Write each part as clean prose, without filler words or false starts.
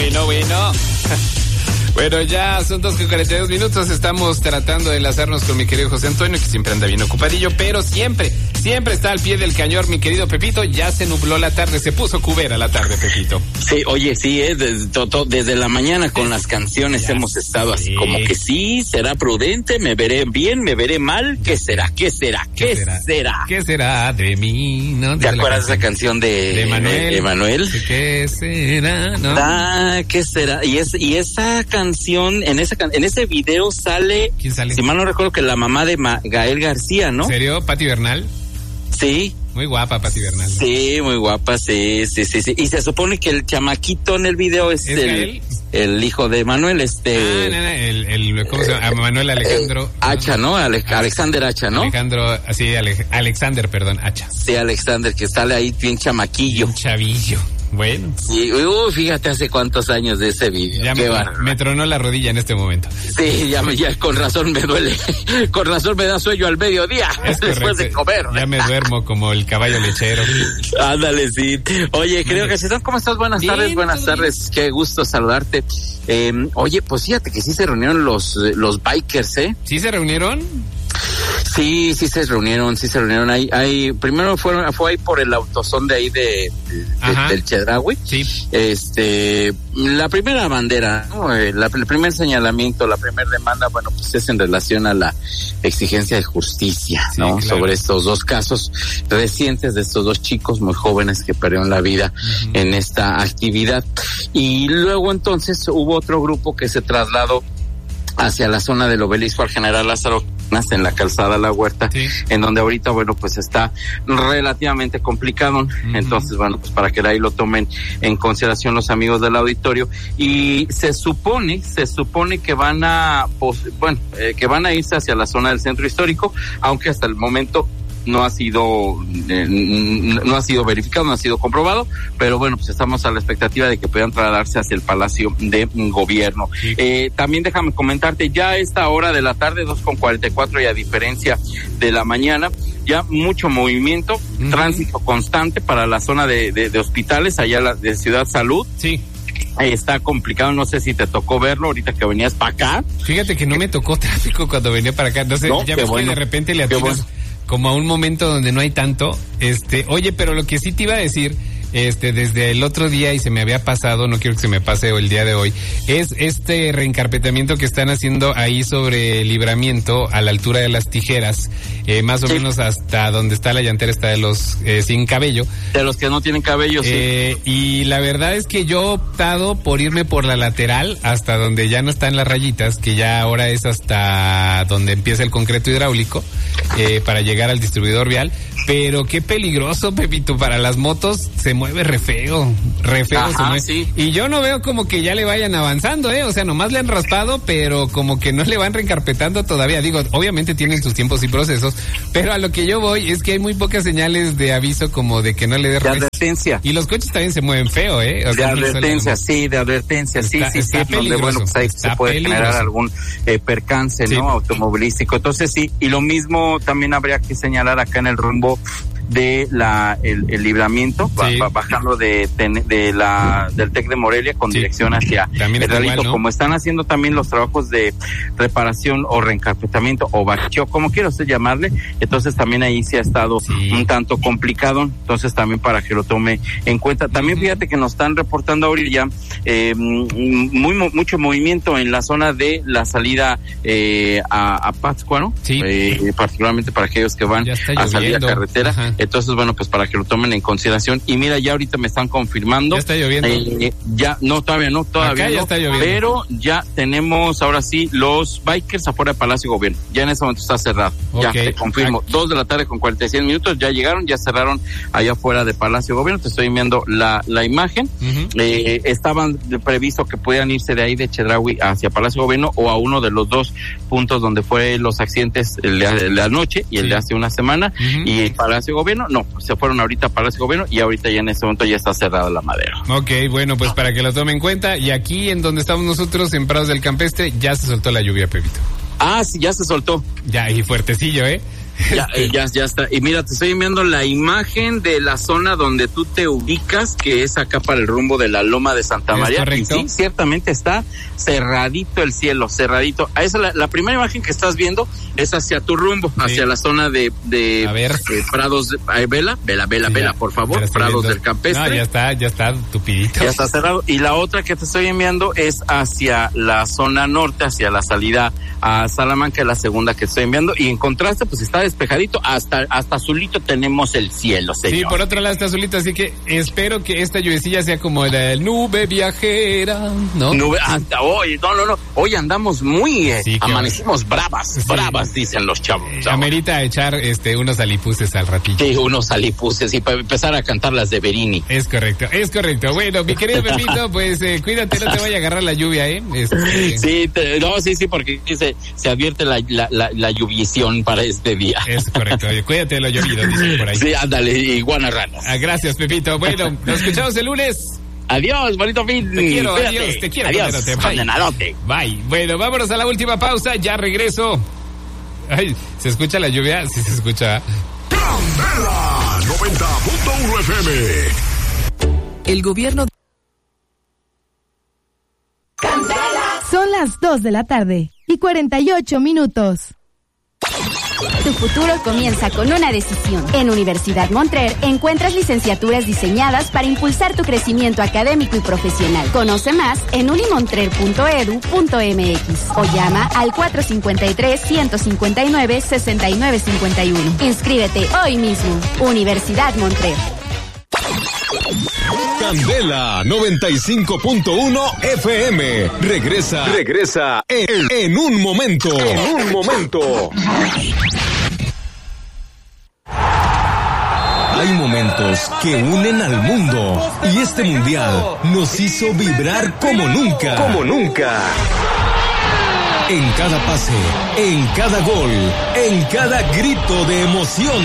Bueno. Bueno, ya son 2:42. Estamos tratando de enlazarnos con mi querido José Antonio, que siempre anda bien ocupadillo, pero siempre está al pie del cañón, mi querido Pepito. Ya se nubló la tarde, se puso cubera la tarde, Pepito. Sí, oye, sí, desde la mañana con las canciones ya hemos estado así como que sí, será prudente, me veré bien, me veré mal, ¿qué será? ¿Qué será de mí? ¿No? ¿Te acuerdas de esa canción de Manuel? ¿Qué será? ¿No? ¿Qué será? Y esa canción, en ese video sale, ¿quién sale? Si mal no recuerdo, que la mamá de Gael García, ¿no? ¿En serio? ¿Pati Bernal? Sí. Muy guapa, Pati Bernal. Sí, muy guapa, sí. Y se supone que el chamaquito en el video es el hijo de Manuel, ¿cómo se llama? Manuel Alejandro. Hacha, ¿no? Alexander Hacha, ¿no? Alexander, Hacha. Sí, Alexander, que sale ahí bien chamaquillo. Un chavillo. Bueno. Sí, fíjate hace cuántos años de ese video. Ya me tronó la rodilla en este momento. Sí, ya con razón me duele. Con razón me da sueño al mediodía. Después de comer. Ya me duermo como el caballo lechero. Ándale, sí. Oye, creo que ¿cómo estás? Buenas tardes. Qué gusto saludarte. Oye, pues fíjate que sí se reunieron los bikers, ¿eh? ¿Sí se reunieron? Sí se reunieron ahí. Primero fue ahí por el autosón de ahí del Chedraui. Sí. La primera bandera, ¿no? El primer señalamiento, la primera demanda, bueno, pues es en relación a la exigencia de justicia, ¿no? Claro. Sobre estos dos casos recientes de estos dos chicos muy jóvenes que perdieron la vida en esta actividad. Y luego entonces hubo otro grupo que se trasladó hacia la zona del Obelisco al General Lázaro en la calzada La Huerta, en donde ahorita, bueno, pues está relativamente complicado. Entonces, bueno, pues para que de ahí lo tomen en consideración los amigos del auditorio. Y se supone que van a irse hacia la zona del centro histórico, aunque hasta el momento no ha sido verificado, no ha sido comprobado, pero bueno, pues estamos a la expectativa de que puedan trasladarse hacia el Palacio de Gobierno. También déjame comentarte, ya a esta hora de la tarde, 2:44, y a diferencia de la mañana, ya mucho movimiento, tránsito constante para la zona de hospitales, allá de Ciudad Salud. Sí. Está complicado, no sé si te tocó verlo ahorita que venías para acá. Fíjate que no me tocó tráfico cuando venía para acá, no sé, ya ves que de repente le atinas como a un momento donde no hay tanto. Oye, pero lo que sí te iba a decir, desde el otro día, y se me había pasado, no quiero que se me pase el día de hoy, es este reencarpetamiento que están haciendo ahí sobre Libramiento, a la altura de las Tijeras, más o menos hasta donde está la llantera, está de los sin cabello. De los que no tienen cabello, sí. Y la verdad es que yo he optado por irme por la lateral, hasta donde ya no están las rayitas, que ya ahora es hasta donde empieza el concreto hidráulico, para llegar al distribuidor vial. Pero qué peligroso, Pepito, para las motos se mueve re feo se mueve. Sí. Y yo no veo como que ya le vayan avanzando, o sea, nomás le han raspado, pero como que no le van reencarpetando todavía. Digo, obviamente tienen sus tiempos y procesos, pero a lo que yo voy es que hay muy pocas señales de aviso como de que no le dé de advertencia. Y los coches también se mueven feo, O sea, de advertencia, sí, donde, bueno, pues ahí se puede generar algún percance, ¿no? Automovilístico. Entonces sí, y lo mismo también habría que señalar acá en el rumbo de el Libramiento, bajando del TEC de Morelia con dirección hacia el Realito, ¿no? Como están haciendo también los trabajos de reparación o reencarpetamiento o bacheo, como quiera usted llamarle, entonces también ahí sí ha estado un tanto complicado, entonces también para que lo tome en cuenta. También fíjate que nos están reportando ahorita ya mucho movimiento en la zona de la salida a Pátzcuaro, particularmente para aquellos que van a salir a carretera. Ajá. Entonces, bueno, pues para que lo tomen en consideración. Y mira, ya ahorita me están confirmando. Ya está lloviendo. Todavía no. Acá ya está lloviendo. Pero ya tenemos ahora sí los bikers afuera de Palacio de Gobierno. Ya en ese momento está cerrado. Ya te confirmo. 2:46 ya llegaron, ya cerraron allá afuera de Palacio de Gobierno. Te estoy enviando la imagen. Estaban previsto que pudieran irse de ahí de Chedraui hacia Palacio de Gobierno o a uno de los dos puntos donde fue los accidentes, el de anoche y el de hace una semana. Y Palacio de Gobierno, no, se fueron ahorita a Palacio de Gobierno y ahorita ya en este momento ya está cerrada la Madero. Ok, bueno, pues para que lo tomen en cuenta. Y aquí en donde estamos nosotros, en Prados del Campestre, ya se soltó la lluvia, Pepito. Sí, ya se soltó. Ya, y fuertecillo, Ya está. Y mira, te estoy enviando la imagen de la zona donde tú te ubicas, que es acá para el rumbo de la Loma de Santa María. Correcto. Y sí, ciertamente está cerradito el cielo, cerradito. A esa la primera imagen que estás viendo es hacia tu rumbo, hacia la zona de Prados, Vela, por favor, Prados del Campestre. No, ya está tupidito. Ya está cerrado. Y la otra que te estoy enviando es hacia la zona norte, hacia la salida a Salamanca, la segunda que estoy enviando. Y en contraste, pues está despejadito, hasta azulito tenemos el cielo, señor. Sí, por otro lado está azulito, así que espero que esta lluviecilla sea como la nube viajera, ¿no? No, hoy andamos muy, amanecimos bravas, dicen los chavos. Amerita echar unos alipuses al ratillo. Sí, unos alipuses, y para empezar a cantar las de Berini. Es correcto. Bueno, mi querido Pepito, pues cuídate, no te vaya a agarrar la lluvia, ¿eh? Sí, porque se advierte la lluviación para este día. Es correcto. Oye, cuídate de lo llovido, dicen por ahí. Sí, ándale, iguana ranas. Gracias, Pepito. Bueno, nos escuchamos el lunes. Adiós, bonito fin. Te quiero, adiós, te quiero. Adiós, Bye. Bueno, vámonos a la última pausa, ya regreso. Ay, ¿se escucha la lluvia? Sí, se escucha. Candela 90.1 FM. El gobierno. Candela. Son las 2:48 Tu futuro comienza con una decisión. En Universidad Montrer encuentras licenciaturas diseñadas para impulsar tu crecimiento académico y profesional. Conoce más en unimontrer.edu.mx o llama al 453-159-6951. Inscríbete hoy mismo. Universidad Montrer. Candela 95.1 FM. Regresa en un momento. Hay momentos que unen al mundo y este mundial nos hizo vibrar como nunca. En cada pase, en cada gol, en cada grito de emoción.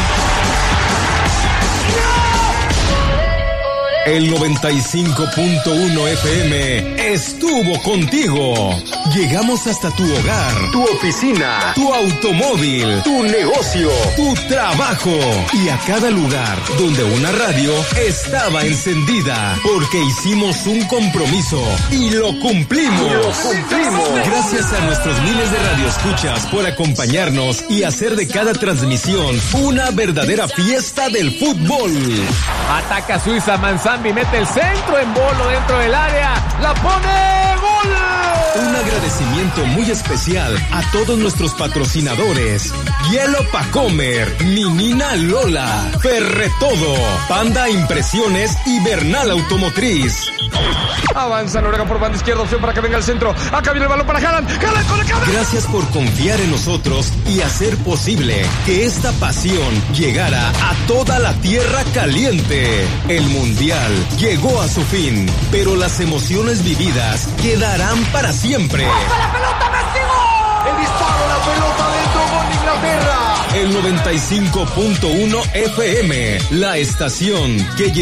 El 95.1 FM estuvo contigo. Llegamos hasta tu hogar, tu oficina, tu automóvil, tu negocio, tu trabajo y a cada lugar donde una radio estaba encendida, porque hicimos un compromiso y lo cumplimos. Gracias a nuestros miles de radioescuchas por acompañarnos y hacer de cada transmisión una verdadera fiesta del fútbol. Ataca Suiza, Manzambi, mete el centro en bolo dentro del área, la pone, ¡gol! Un agradecimiento muy especial a todos nuestros patrocinadores: Hielo Pa' Comer, Minina Lola, Ferretodo, Panda Impresiones y Bernal Automotriz. Avanza Noruega por banda izquierda, opción para que venga el centro. Acá viene el balón para Haaland con la cabeza. Gracias por confiar en nosotros y hacer posible que esta pasión llegara a toda la tierra caliente. El mundial llegó a su fin, pero las emociones vividas quedarán para siempre. ¡Pasa la pelota, Messi! El disparo, la pelota dentro, gol de Inglaterra. El 95.1 FM, la estación que